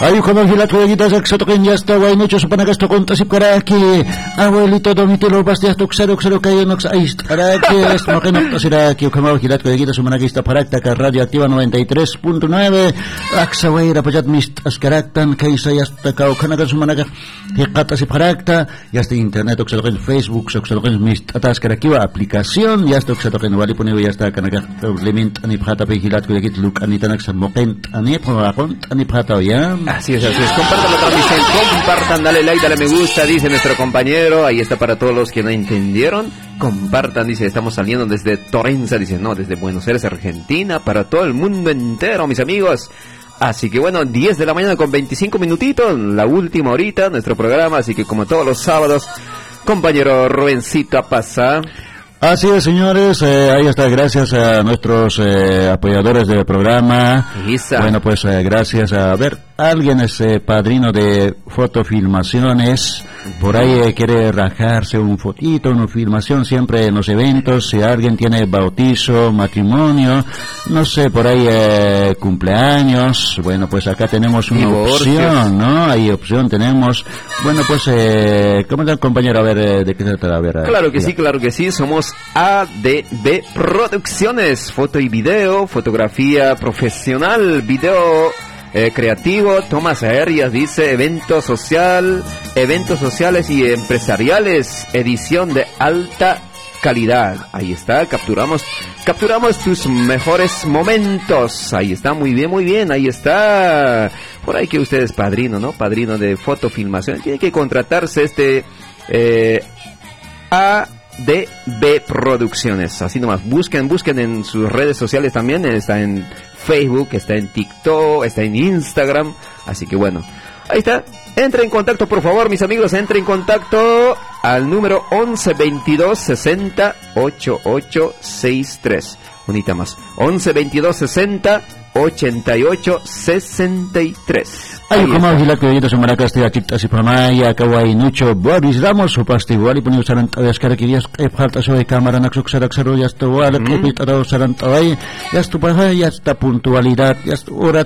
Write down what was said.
Ay, como Gilat Coyaguitas, Exotoquen, ya está, Guaynucho, Supanacasto, Contasip Karaki, abuelito Domitilo, Bastias, Tuxero, Xero, Cayenox, Aist, Araki, Esmoqueno, Tosiraki, como Gilat Coyaguitas, Supanaquista, Paractaca, Radioactiva 93.9, Axaweira, Payat Mist, Ascaractan, Kaisa, Yastaka, Okanakan, Sumanaca, Hikatasip Paracta, ya está Internet, Oxaloquen, Facebook, Oxaloquen, Mist, Atascaraquiva, aplicación, ya está Oxaloquen, Walipone, ya está Kanaka, Limit, Anipata, Gilat Coyaguit, Luke, Anitanax, Moquent, Anipata, ya. Así es, compartan la transmisión, compartan, dale like, dale me gusta, dice nuestro compañero, ahí está para todos los que no entendieron, compartan, dice, estamos saliendo desde Torrenza, dice, no, desde Buenos Aires, Argentina, para todo el mundo entero, mis amigos, así que bueno, 10 de la mañana con 25 minutitos, la última horita, nuestro programa, así que como todos los sábados, compañero Rubencito pasa. Así es, señores, ahí está, gracias a nuestros apoyadores del programa. Isa. Bueno, pues gracias a ver, alguien es padrino de fotofilmaciones, por ahí quiere rajarse un fotito, una filmación siempre en los eventos, si alguien tiene bautizo, matrimonio, no sé, por ahí cumpleaños, bueno, pues acá tenemos una opción, ¿no? Hay opción, tenemos, bueno, pues, ¿cómo está, compañero? A ver, ¿de qué se trata? A ver, claro que sí, somos ADB Producciones, foto y video, fotografía profesional, video creativo, tomas aéreas, dice, eventos sociales y empresariales, edición de alta calidad. Ahí está, capturamos tus mejores momentos. Ahí está, muy bien, ahí está. Por ahí que usted es padrino, ¿no? Padrino de fotofilmación. Tiene que contratarse ADB Producciones, así nomás, busquen en sus redes sociales también, está en Facebook, está en TikTok, está en Instagram, así que bueno, ahí está, entre en contacto por favor mis amigos, entre en contacto al número 11 22 60 8863, unita más, 11 22 60 88 63. Ay, como Gilat Coyaguitas, Sumaracastia, Chiptas y Pamaya, Kawai, Nucho, Boris Ramos, o Pastigual y Puniu Sarantavas, Caraquillas, falta de cámara, Naxox, Saraxaro, ya está, Wala, Copita, Sarantavay, ya está, puntualidad, ya está, hora.